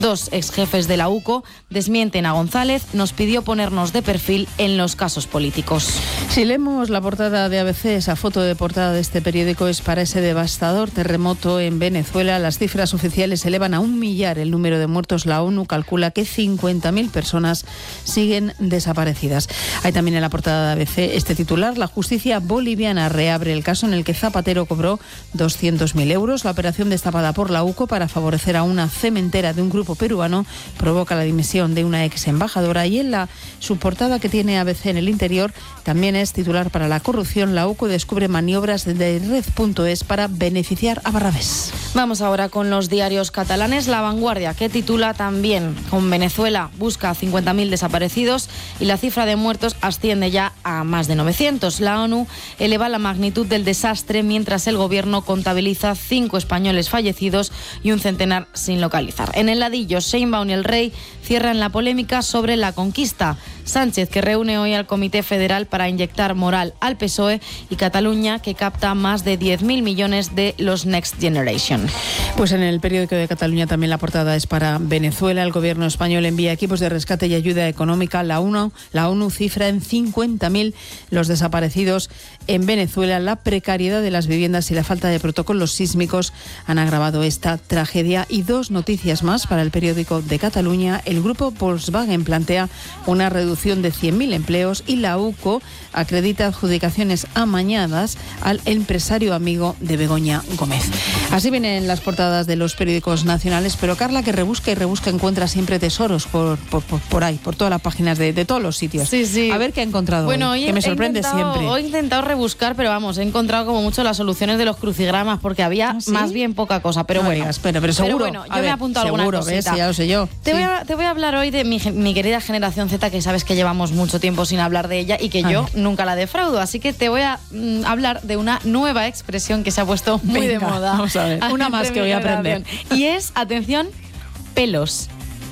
2 exjefes de la UCO desmienten a González, nos pidió ponernos de perfil en los casos políticos. Si leemos la portada de ABC, esa foto de portada de este periódico es para ese devastador terremoto en Venezuela. Las cifras oficiales elevan a 1 millar el número de muertos. La ONU calcula que 50.000 personas siguen desaparecidas. Hay también en la portada de ABC este titular: la justicia boliviana reabre el caso en el que Zapatero cobró 200.000 euros. La operación destapada por la UCO para favorecer a una cementera de un grupo peruano provoca la dimisión de una ex embajadora. Y en la subportada que tiene ABC en el interior también es titular para la corrupción. La UCO descubre maniobras de Red.es para beneficiar a Barrabés. Vamos ahora con los diarios catalanes. La Vanguardia, que titula también: con Venezuela busca 50.000 desaparecidos y la cifra de muertos asciende ya a más de 900. La ONU eleva la magnitud del desastre mientras el gobierno contabiliza 5 españoles fallecidos y un centenar sin localizar. En el ladillo, Sheinbaum y el Rey cierran la polémica sobre la conquista. Sánchez, que reúne hoy al Comité Federal para inyectar moral al PSOE, y Cataluña, que capta más de 10.000 millones de los Next Generation. Pues en el periódico de Cataluña también la portada es para Venezuela. El gobierno español envía equipos de rescate y ayuda económica. La ONU cifra en 50.000 los desaparecidos en Venezuela. La precariedad de las viviendas y la falta de protocolos sísmicos han agravado esta tragedia. Y 2 noticias más para el periódico de Cataluña. El grupo Volkswagen plantea una reducción de 100.000 empleos y la UCO acredita adjudicaciones amañadas al empresario amigo de Begoña Gómez. Así vienen las portadas de los periódicos nacionales, pero Carla, que rebusca y rebusca, encuentra siempre tesoros por ahí, por todas las páginas de todos los sitios. Sí, sí. A ver qué ha encontrado hoy, que me sorprende siempre. Hoy he intentado rebuscar, pero vamos, he encontrado como mucho las soluciones de los crucigramas, porque había más bien poca cosa, pero no bueno. Pero seguro. Bueno, yo me he apuntado alguna cosita. ¿Ves? Ya lo sé yo. Te voy a hablar hoy de mi querida generación Z, que sabes que llevamos mucho tiempo sin hablar de ella y que yo nunca la defraudo, así que te voy a hablar de una nueva expresión que se ha puesto muy de moda. Vamos a ver, una más que voy a aprender. Y es, atención, pelos.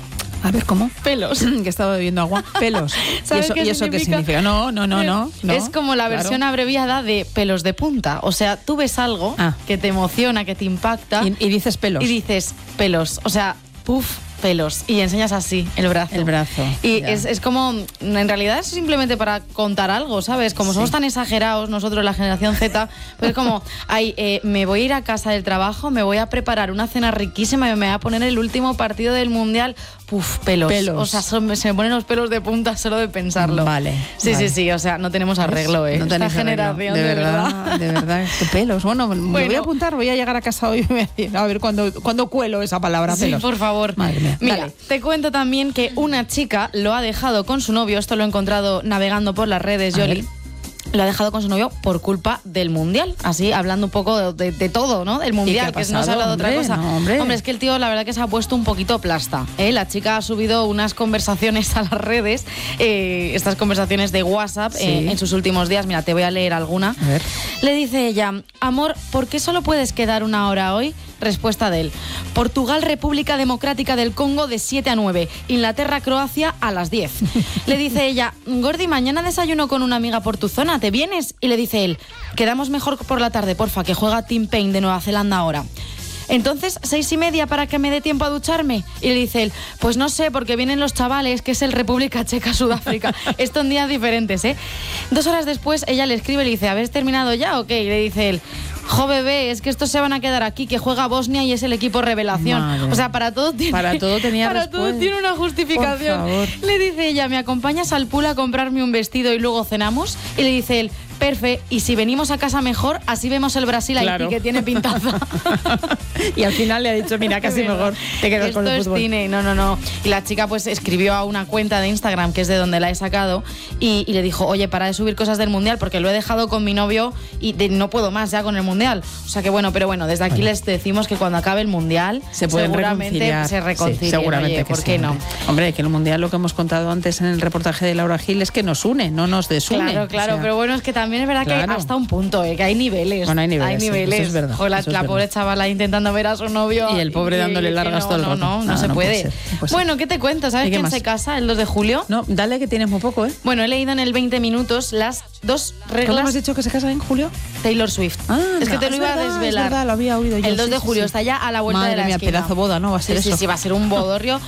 A ver, ¿cómo? Pelos. Que he estado bebiendo agua. Pelos. ¿Y eso qué significa? No. Es como la versión abreviada de pelos de punta. O sea, tú ves algo que te emociona, que te impacta. Y dices pelos. Y dices pelos. O sea, puff, pelos. Y enseñas así el brazo. El brazo. Y es como, en realidad es simplemente para contar algo, ¿sabes? Como somos tan exagerados nosotros, la generación Z, pues es como, me voy a ir a casa del trabajo, me voy a preparar una cena riquísima y me voy a poner el último partido del Mundial. Puf, pelos. O sea, se me ponen los pelos de punta solo de pensarlo. Vale. Sí, o sea, no tenemos arreglo, ¿eh? No tenemos generación, de verdad. ¿Qué pelos? Bueno, me voy a apuntar, voy a llegar a casa hoy y me voy a decir, a ver cuándo cuelo esa palabra, pelos. Sí, por favor. Madre mía. Mira, dale. Te cuento también que una chica lo ha dejado con su novio, esto lo he encontrado navegando por las redes, Yoli. Lo ha dejado con su novio por culpa del Mundial. Así, hablando un poco de todo, ¿no? Del Mundial, que no se habla de otra cosa. No, hombre, es que el tío, la verdad que se ha puesto un poquito plasta. La chica ha subido unas conversaciones a las redes, estas conversaciones de WhatsApp en sus últimos días. Mira, te voy a leer alguna. A ver. Le dice ella: amor, ¿por qué solo puedes quedar 1 hora hoy? Respuesta de él: Portugal, República Democrática del Congo, de 7 a 9. Inglaterra, Croacia, a las 10. Le dice ella: Gordi, mañana desayuno con una amiga por tu zona, ¿te vienes? Y le dice él: quedamos mejor por la tarde, porfa, que juega Tim Payne de Nueva Zelanda ahora. Entonces, 6:30 para que me dé tiempo a ducharme. Y le dice él: pues no sé, porque vienen los chavales, que es el República Checa, Sudáfrica. Esto en días diferentes, ¿eh? 2 horas después, ella le escribe y le dice: ¿habéis terminado ya o qué? Y le dice él: jo, bebé, es que estos se van a quedar aquí, que juega Bosnia y es el equipo revelación. Madre. O sea, para todo tiene una justificación. Por favor. Le dice ella: ¿me acompañas al pool a comprarme un vestido y luego cenamos? Y le dice él: perfecto, y si venimos a casa mejor, así vemos el Brasil-Haití, que tiene pintaza. Y al final le ha dicho: mira, casi mejor te quedas con el fútbol. Esto es cine, no. Y la chica pues escribió a una cuenta de Instagram, que es de donde la he sacado, y le dijo: oye, para de subir cosas del Mundial, porque lo he dejado con mi novio y no puedo más ya con el Mundial. O sea que bueno, desde aquí les decimos que cuando acabe el Mundial seguramente se reconcilien. Sí, seguramente. Oye, ¿por qué no? Hombre, que el Mundial, lo que hemos contado antes en el reportaje de Laura Gil, es que nos une, no nos desune. Claro, o sea, pero bueno, es que también es verdad que hasta un punto, que hay niveles. Bueno, hay niveles. Eso es verdad. La pobre chavala intentando ver a su novio. Y el pobre dándole largas todo el rato. No se puede. Bueno, ¿qué te cuento? ¿Sabes quién se casa el 2 de julio? No, dale, que tienes muy poco, ¿eh? Bueno, he leído en el 20 minutos las 2 reglas. ¿Cómo has dicho que se casa en julio? Taylor Swift. Es que te lo iba a desvelar. Es verdad, lo había oído yo. El 2 de julio está ya a la vuelta de la esquina. Mía, pedazo boda, ¿no? Va a ser eso. Sí, va a ser un bodorrio.